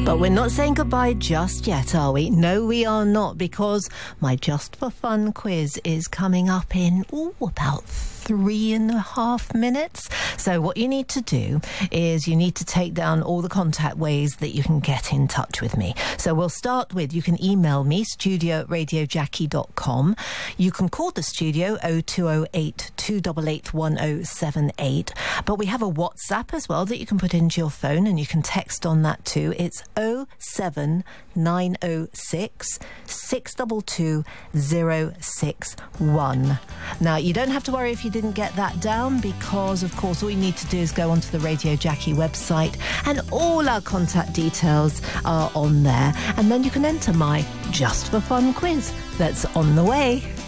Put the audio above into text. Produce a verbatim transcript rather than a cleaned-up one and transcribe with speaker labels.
Speaker 1: But we're not saying goodbye just yet, are we? No, we are not, because my Just for Fun quiz is coming up in, ooh, about three and a half minutes. So what you need to do is you need to take down all the contact ways that you can get in touch with me. So we'll start with, you can email me, studio at radio jackie dot com. You can call the studio oh two oh eight, two eight eight, one oh seven eight. But we have a WhatsApp as well that you can put into your phone, and you can text on that too. It's oh seven nine oh six, six two two, oh six one. Now, you don't have to worry if you didn't get that down, because of course all you need to do is go onto the Radio Jackie website and all our contact details are on there, and then you can enter my Just for Fun quiz that's on the way.